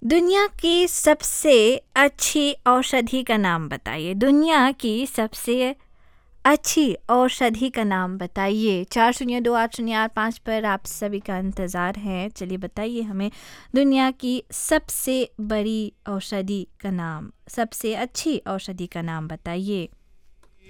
दुनिया की सबसे अच्छी औषधि का नाम बताइए। दुनिया की सबसे अच्छी औषधि का नाम बताइए। 402808 पर आप सभी का इंतज़ार है। चलिए बताइए हमें दुनिया की सबसे बड़ी औषधि का नाम, सबसे अच्छी औषधि का नाम बताइए।